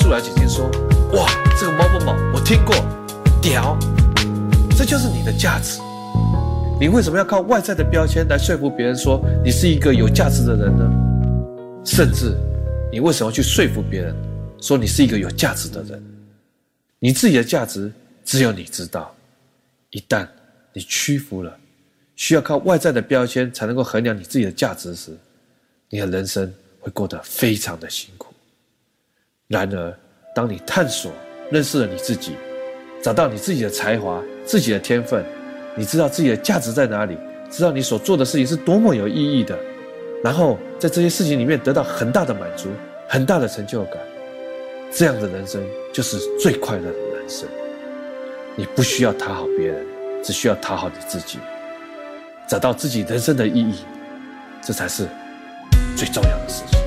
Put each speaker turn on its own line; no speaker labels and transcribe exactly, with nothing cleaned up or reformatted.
肃然起敬说：“哇，这个某某某我听过，屌！”这就是你的价值。你为什么要靠外在的标签来说服别人说你是一个有价值的人呢？甚至你为什么去说服别人说你是一个有价值的人？你自己的价值只有你知道。一旦你屈服了，需要靠外在的标签才能够衡量你自己的价值时，你的人生会过得非常的辛苦。然而，当你探索、认识了你自己，找到你自己的才华、自己的天分，你知道自己的价值在哪里，知道你所做的事情是多么有意义的，然后在这些事情里面得到很大的满足、很大的成就感，这样的人生就是最快乐的人生。你不需要讨好别人，只需要讨好你自己，找到自己人生的意义，这才是最重要的事情。